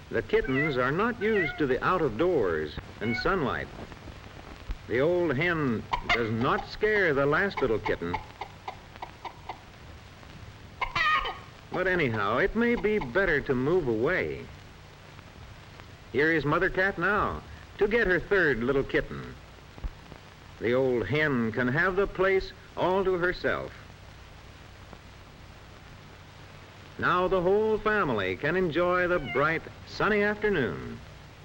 The kittens are not used to the out of doors and sunlight. The old hen does not scare the last little kitten. But anyhow, it may be better to move away. Here is Mother Cat now to get her third little kitten. The old hen can have the place all to herself. Now the whole family can enjoy the bright, sunny afternoon.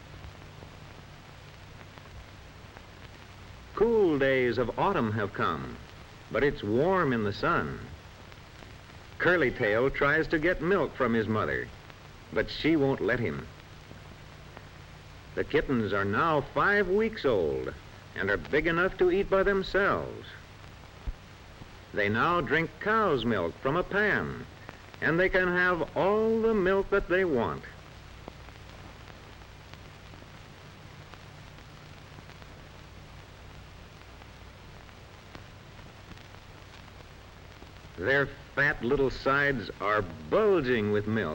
Cool days of autumn have come, but it's warm in the sun. Curly-Tail tries to get milk from his mother, but she won't let him. The kittens are now 5 weeks old and are big enough to eat by themselves. They now drink cow's milk from a pan, and they can have all the milk that they want. Their fat little sides are bulging with milk.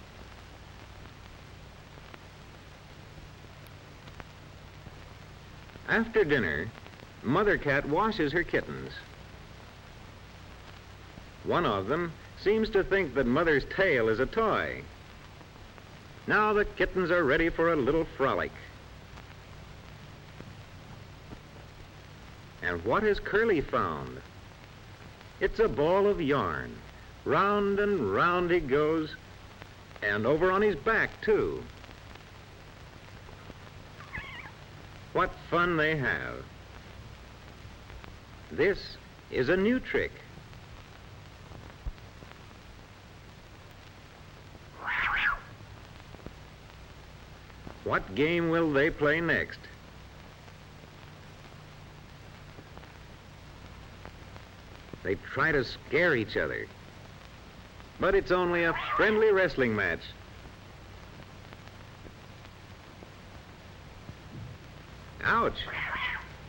After dinner, Mother Cat washes her kittens. One of them seems to think that Mother's tail is a toy. Now the kittens are ready for a little frolic. And what has Curly found? It's a ball of yarn. Round and round he goes, and over on his back, too. What fun they have. This is a new trick. What game will they play next? They try to scare each other. But it's only a friendly wrestling match. Ouch!